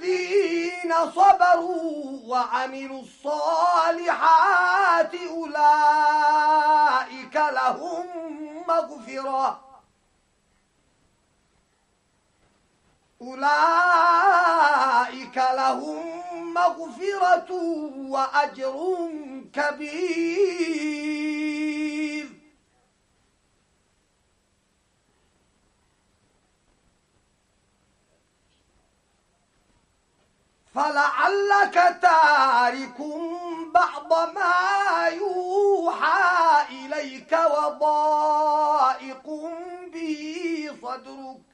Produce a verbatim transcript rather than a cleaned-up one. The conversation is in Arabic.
الذين صبروا وعملوا الصالحات أولئك لهم مغفرة أولئك لهم مغفرة وأجر كبير. فلعلك تارك بعض ما يوحى إليك وضائق به صدرك